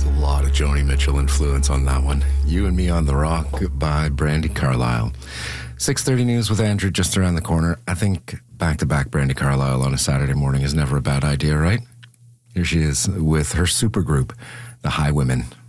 A lot of Joni Mitchell influence on that one. You and Me on the Rock by Brandi Carlile. 6:30 news with Andrew just around the corner. I think back-to-back Brandi Carlile on a Saturday morning is never a bad idea, right? Here she is with her supergroup, the Highwomen.